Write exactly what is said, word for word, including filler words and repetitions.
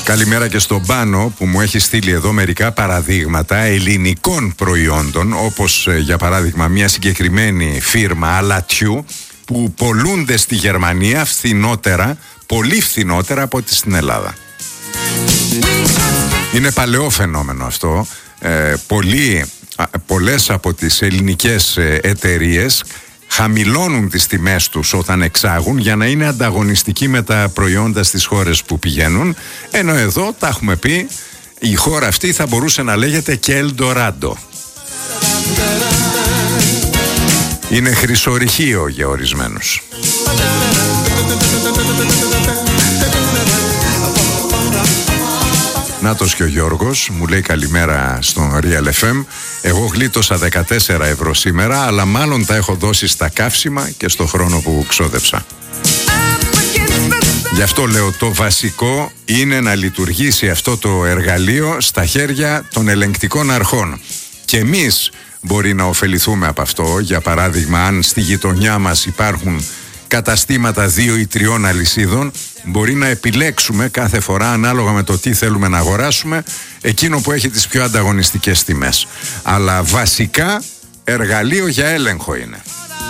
Καλημέρα και στον Πάνο που μου έχει στείλει εδώ μερικά παραδείγματα ελληνικών προϊόντων, όπως για παράδειγμα μια συγκεκριμένη φίρμα αλατιού που πολλούνται στη Γερμανία φθηνότερα, πολύ φθηνότερα από ό,τι στην Ελλάδα. Είναι παλαιό φαινόμενο αυτό. Ε, πολλοί, πολλές από τις ελληνικές εταιρείες χαμηλώνουν τις τιμές τους όταν εξάγουν για να είναι ανταγωνιστικοί με τα προϊόντα στις χώρες που πηγαίνουν, ενώ εδώ τα έχουμε πει, η χώρα αυτή θα μπορούσε να λέγεται και Ελντοράντο. Είναι χρυσορυχείο για ορισμένους. Νάτος και ο Γιώργος μου λέει καλημέρα στον Real εφ εμ. Εγώ γλίτωσα δεκατέσσερα ευρώ σήμερα, αλλά μάλλον τα έχω δώσει στα καύσιμα και στο χρόνο που ξόδεψα. Γι' αυτό λέω, το βασικό είναι να λειτουργήσει αυτό το εργαλείο στα χέρια των ελεγκτικών αρχών. Και εμείς μπορεί να ωφεληθούμε από αυτό. Για παράδειγμα, αν στη γειτονιά μας υπάρχουν καταστήματα δύο ή τριών αλυσίδων, μπορεί να επιλέξουμε κάθε φορά, ανάλογα με το τι θέλουμε να αγοράσουμε, εκείνο που έχει τις πιο ανταγωνιστικές τιμές. Αλλά βασικά εργαλείο για έλεγχο είναι.